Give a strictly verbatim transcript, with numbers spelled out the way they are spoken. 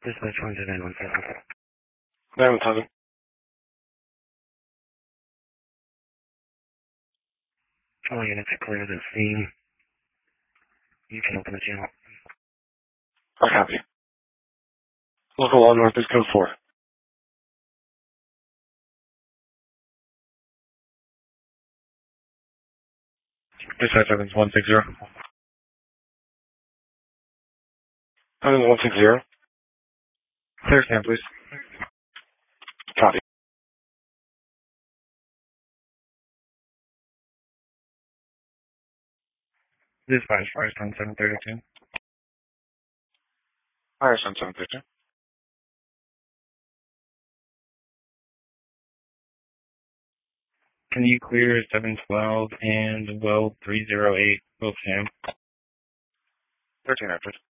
Dispatch one two nine one seven. nine one seven. All units are clear the scene. You can open the channel. I copy. Local law north is code four. Dispatch Evans one six zero. Evans one six zero. Clear stand, please. Copy. Dispatch Firestone seven thirty-two. Firestone seven thirty-two. Can you clear seven twelve and well three oh eight both Sam? thirteen after.